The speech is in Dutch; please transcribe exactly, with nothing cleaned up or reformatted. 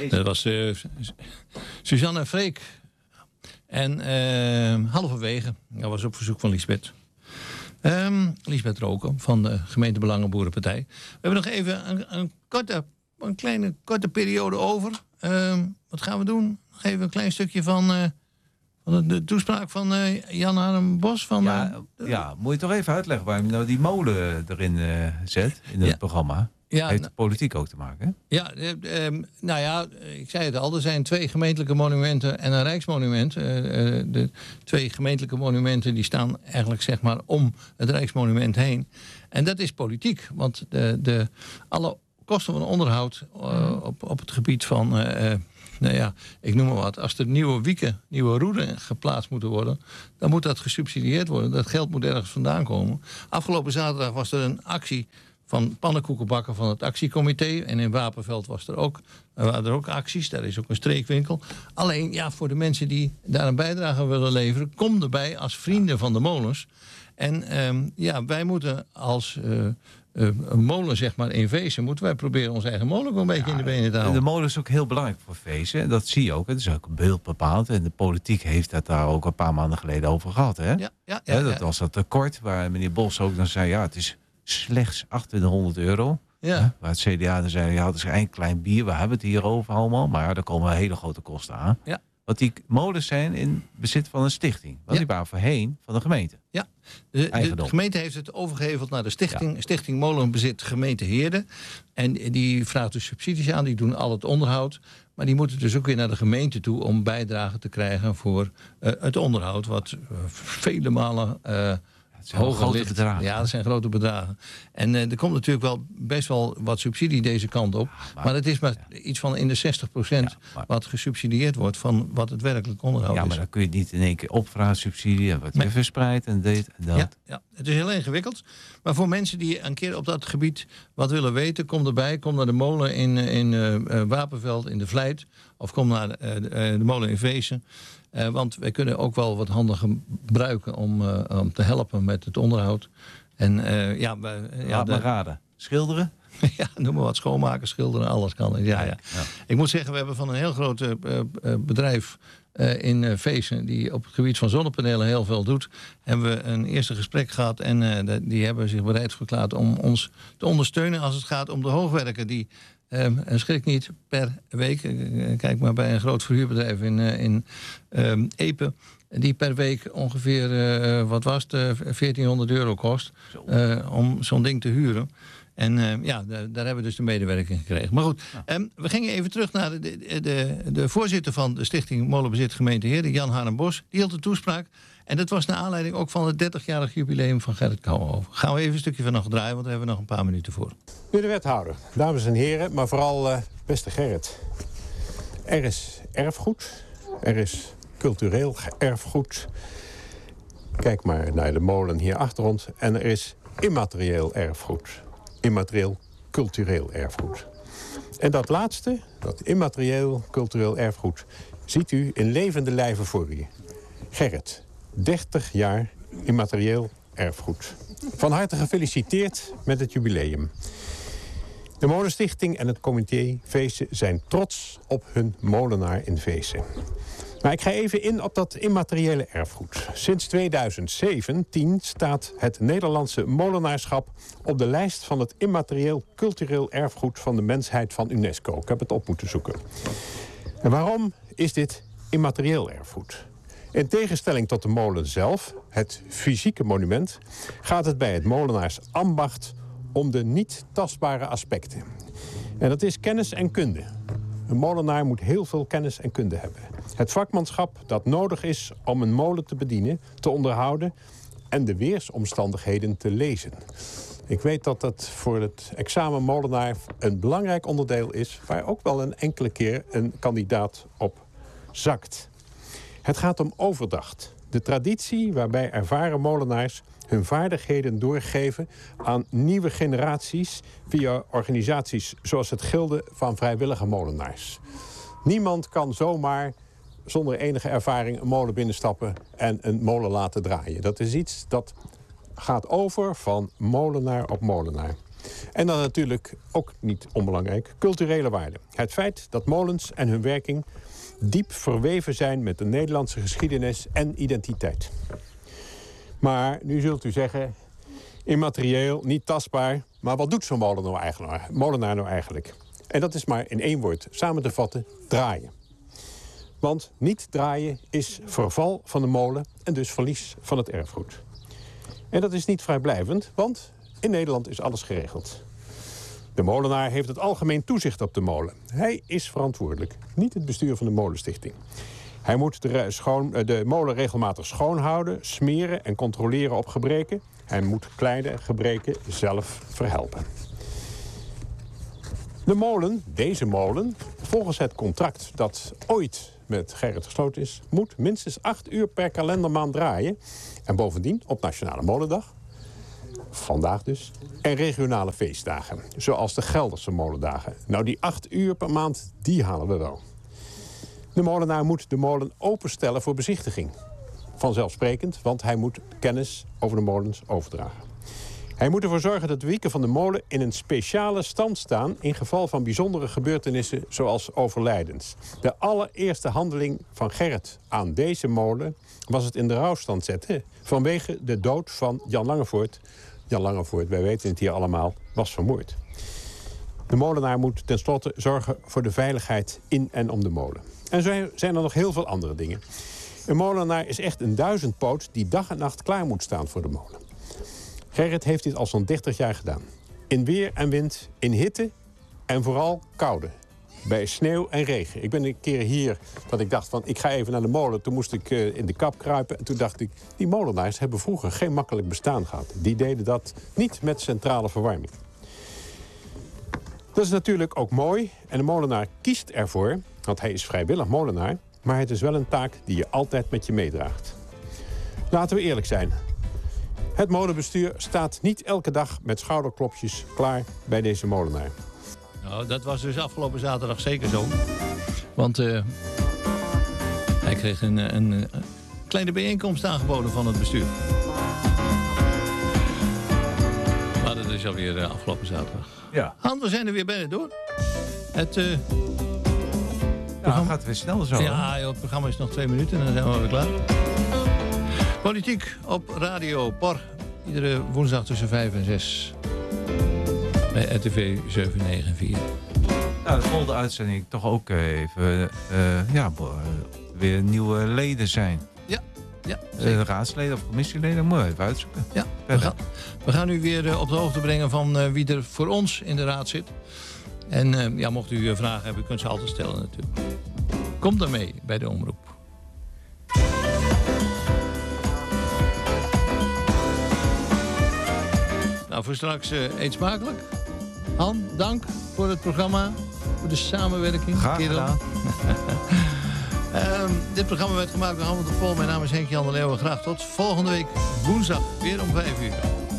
Dat was uh, Suzanne en Freek. En uh, halverwege, dat was op verzoek van Liesbeth. Um, Liesbeth Roken van de gemeente Belangenboerenpartij. We hebben nog even een, een, korte, een kleine korte periode over. Um, wat gaan we doen? Nog even een klein stukje van, uh, van de, de toespraak van uh, Jan Harenbos. Van, ja, uh, de... ja, moet je toch even uitleggen waarom je nou die molen erin uh, zet in het ja. programma? Ja, heeft nou, politiek ook te maken, hè? Ja, uh, um, nou ja, ik zei het al, er zijn twee gemeentelijke monumenten en een rijksmonument. Uh, uh, de twee gemeentelijke monumenten die staan eigenlijk zeg maar om het rijksmonument heen. En dat is politiek, want de, de, alle kosten van onderhoud uh, op, op het gebied van, uh, uh, nou ja, ik noem maar wat, als er nieuwe wieken, nieuwe roeden geplaatst moeten worden, dan moet dat gesubsidieerd worden. Dat geld moet ergens vandaan komen. Afgelopen zaterdag was er een actie van pannenkoekenbakken van het actiecomité. En in Wapenveld was er ook, er waren er ook acties. Daar is ook een streekwinkel. Alleen, ja, voor de mensen die daar een bijdrage willen leveren, kom erbij als vrienden van de molens. En um, ja, wij moeten als uh, uh, een molen, zeg maar, in Veessen, moeten wij proberen ons eigen molen een beetje ja, in de benen te houden. De molen is ook heel belangrijk voor Veessen. Dat zie je ook. Het is ook beeldbepaald. En de politiek heeft het daar ook een paar maanden geleden over gehad. Hè? Ja, ja, ja, ja, dat ja. was dat tekort waar meneer Bos ook dan zei, ja, het is slechts achttienhonderd euro. Ja. Hè? Waar het C D A dan zei, ja, het is een klein bier, we hebben het hier over allemaal. Maar ja, er komen hele grote kosten aan. Ja. Want die molens zijn in bezit van een stichting. Want ja. die waren voorheen van de gemeente. Ja, de, de gemeente heeft het overgeheveld naar de stichting. Ja. Stichting Molenbezit Gemeente Heerde. En die vraagt dus subsidies aan, die doen al het onderhoud. Maar die moeten dus ook weer naar de gemeente toe om bijdrage te krijgen voor uh, het onderhoud. Wat uh, vele malen Uh, hoge grote bedragen. Ja, dat zijn grote bedragen. En uh, er komt natuurlijk wel best wel wat subsidie deze kant op. Ja, maar, maar het is maar ja. iets van in de zestig procent ja, maar, wat gesubsidieerd wordt van wat het werkelijk onderhoud ja, is. Ja, maar dan kun je het niet in één keer opvragen, subsidie en wat nee. je verspreidt en dit en dat. Ja, ja, het is heel ingewikkeld. Maar voor mensen die een keer op dat gebied wat willen weten, kom erbij. Kom naar de molen in, in uh, Wapenveld, in de Vlijt. Of kom naar uh, de, uh, de molen in Veessen. Uh, want wij kunnen ook wel wat handen gebruiken om, uh, om te helpen met het onderhoud. En uh, ja, we, ja, Laat me raden. Schilderen? Ja, noem maar wat, schoonmaken, schilderen, alles kan. Ja, ja. Ja. Ik moet zeggen, we hebben van een heel groot uh, uh, bedrijf uh, in uh, Veessen, die op het gebied van zonnepanelen heel veel doet, hebben we een eerste gesprek gehad en uh, de, die hebben zich bereid verklaard om ons te ondersteunen als het gaat om de hoogwerken die Um, en schrik niet, per week, uh, kijk maar bij een groot verhuurbedrijf in, uh, in um, Epe, die per week ongeveer, uh, wat was het, uh, veertienhonderd euro kost uh, om zo'n ding te huren. En uh, ja, daar hebben we dus de medewerking gekregen. Maar goed, ja. um, we gingen even terug naar de, de, de, de voorzitter van de Stichting Molenbezit Gemeente Heerde, Jan Harenbos. Die hield een toespraak. En dat was naar aanleiding ook van het dertigjarig jubileum van Gerrit Kouwenhoven. Gaan we even een stukje van nog draaien, want daar hebben we nog een paar minuten voor. Meneer de wethouder, dames en heren, maar vooral uh, beste Gerrit. Er is erfgoed, er is cultureel erfgoed. Kijk maar naar de molen hier achter ons. En er is immaterieel erfgoed. Immaterieel cultureel erfgoed. En dat laatste, dat immaterieel cultureel erfgoed, ziet u in levende lijven voor u. Gerrit, dertig jaar immaterieel erfgoed. Van harte gefeliciteerd met het jubileum. De Molenstichting en het comité Veessen zijn trots op hun molenaar in Veessen. Maar ik ga even in op dat immateriële erfgoed. Sinds tweeduizend zeventien staat het Nederlandse molenaarschap op de lijst van het immaterieel cultureel erfgoed van de mensheid van UNESCO. Ik heb het op moeten zoeken. En waarom is dit immaterieel erfgoed? In tegenstelling tot de molen zelf, het fysieke monument, gaat het bij het molenaarsambacht om de niet tastbare aspecten. En dat is kennis en kunde. Een molenaar moet heel veel kennis en kunde hebben. Het vakmanschap dat nodig is om een molen te bedienen, te onderhouden en de weersomstandigheden te lezen. Ik weet dat dat voor het examen molenaar een belangrijk onderdeel is, waar ook wel een enkele keer een kandidaat op zakt. Het gaat om overdracht. De traditie waarbij ervaren molenaars hun vaardigheden doorgeven aan nieuwe generaties via organisaties zoals het Gilde van Vrijwillige Molenaars. Niemand kan zomaar zonder enige ervaring een molen binnenstappen en een molen laten draaien. Dat is iets dat gaat over van molenaar op molenaar. En dan natuurlijk, ook niet onbelangrijk, culturele waarde. Het feit dat molens en hun werking diep verweven zijn met de Nederlandse geschiedenis en identiteit. Maar nu zult u zeggen, immaterieel, niet tastbaar. Maar wat doet zo'n molen nou eigenlijk, molenaar nou eigenlijk? En dat is maar in één woord samen te vatten, draaien. Want niet draaien is verval van de molen en dus verlies van het erfgoed. En dat is niet vrijblijvend, want in Nederland is alles geregeld. De molenaar heeft het algemeen toezicht op de molen. Hij is verantwoordelijk, niet het bestuur van de molenstichting. Hij moet de, schoon, de molen regelmatig schoonhouden, smeren en controleren op gebreken. Hij moet kleine gebreken zelf verhelpen. De molen, deze molen, volgens het contract dat ooit met Gerrit gesloten is, moet minstens acht uur per kalendermaand draaien. En bovendien op Nationale Molendag, vandaag dus, en regionale feestdagen. Zoals de Gelderse molendagen. Nou, die acht uur per maand, die halen we wel. De molenaar moet de molen openstellen voor bezichtiging. Vanzelfsprekend, want hij moet kennis over de molens overdragen. Hij moet ervoor zorgen dat de wieken van de molen in een speciale stand staan in geval van bijzondere gebeurtenissen zoals overlijdens. De allereerste handeling van Gerrit aan deze molen was het in de rouwstand zetten vanwege de dood van Jan Langevoort. Jan Langevoort, wij weten het hier allemaal, was vermoord. De molenaar moet tenslotte zorgen voor de veiligheid in en om de molen. En zo zijn er nog heel veel andere dingen. Een molenaar is echt een duizendpoot die dag en nacht klaar moet staan voor de molen. Gerrit heeft dit al zo'n dertig jaar gedaan. In weer en wind, in hitte en vooral koude. Bij sneeuw en regen. Ik ben een keer hier dat ik dacht van ik ga even naar de molen. Toen moest ik uh, in de kap kruipen. En toen dacht ik, die molenaars hebben vroeger geen makkelijk bestaan gehad. Die deden dat niet met centrale verwarming. Dat is natuurlijk ook mooi. En de molenaar kiest ervoor, want hij is vrijwillig molenaar. Maar het is wel een taak die je altijd met je meedraagt. Laten we eerlijk zijn. Het molenbestuur staat niet elke dag met schouderklopjes klaar bij deze molenaar. Nou, dat was dus afgelopen zaterdag zeker zo. Want uh, hij kreeg een, een, een kleine bijeenkomst aangeboden van het bestuur. Maar dat is alweer uh, afgelopen zaterdag. Ja. Han, we zijn er weer bijna door. Het... Uh, Ja, het gaat weer snel zo. Ja, joh, het programma is nog twee minuten en dan zijn we weer klaar. Politiek op Radio Por. Iedere woensdag tussen vijf en zes. Bij R T V zeven negen vier. Nou, de volgende uitzending toch ook even... Uh, ja, weer nieuwe leden zijn. Ja, ja. Uh, raadsleden of commissieleden. Moet je even uitzoeken. Ja, we gaan, we gaan u weer uh, op de hoogte brengen van uh, wie er voor ons in de raad zit. En uh, ja, mocht u uh, vragen hebben, kunt ze altijd stellen natuurlijk. Kom dan mee bij de omroep. Nou, voor straks uh, eet smakelijk. Han, dank voor het programma, voor de samenwerking. Graag gedaan. um, dit programma werd gemaakt door Hamilton Vol. Mijn naam is Henk-Jan de Leeuwen. Graag tot volgende week woensdag, weer om vijf uur.